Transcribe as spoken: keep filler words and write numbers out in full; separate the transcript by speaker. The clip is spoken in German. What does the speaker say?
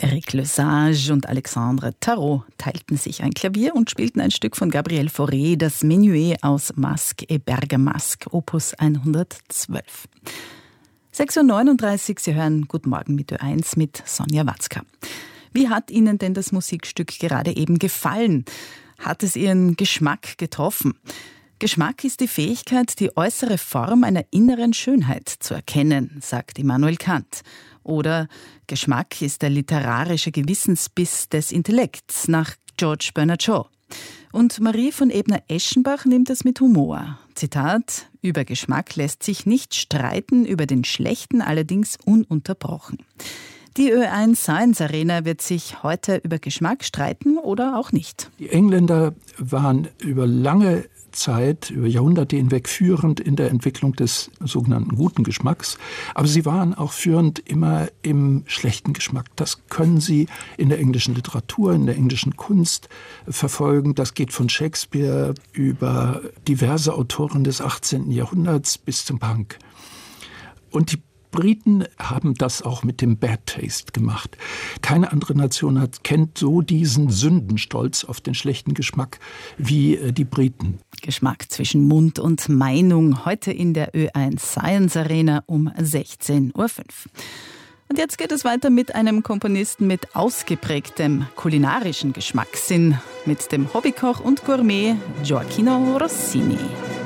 Speaker 1: Eric Lesage und Alexandre Tarot teilten sich ein Klavier und spielten ein Stück von Gabriel Fauré, das Menuet aus Masque et Bergamasque, Opus hundertzwölf. sechs Uhr neununddreißig, Sie hören Guten Morgen mit Ö eins mit Sonja Watzka. Wie hat Ihnen denn das Musikstück gerade eben gefallen? Hat es Ihren Geschmack getroffen? Geschmack ist die Fähigkeit, die äußere Form einer inneren Schönheit zu erkennen, sagt Immanuel Kant. Oder Geschmack ist der literarische Gewissensbiss des Intellekts nach George Bernard Shaw. Und Marie von Ebner-Eschenbach nimmt es mit Humor. Zitat: Über Geschmack lässt sich nicht streiten, über den schlechten allerdings ununterbrochen. Die Ö eins Science Arena wird sich heute über Geschmack streiten oder auch nicht.
Speaker 2: Die Engländer waren über lange Zeit, über Jahrhunderte hinweg führend in der Entwicklung des sogenannten guten Geschmacks. Aber sie waren auch führend immer im schlechten Geschmack. Das können Sie in der englischen Literatur, in der englischen Kunst verfolgen. Das geht von Shakespeare über diverse Autoren des achtzehnten Jahrhunderts bis zum Punk. Und die Briten haben das auch mit dem Bad Taste gemacht. Keine andere Nation hat, kennt so diesen Sündenstolz auf den schlechten Geschmack wie äh, die Briten.
Speaker 1: Geschmack zwischen Mund und Meinung, heute in der Ö eins Science Arena um sechzehn Uhr fünf. Und jetzt geht es weiter mit einem Komponisten mit ausgeprägtem kulinarischen Geschmackssinn, mit dem Hobbykoch und Gourmet Gioacchino Rossini.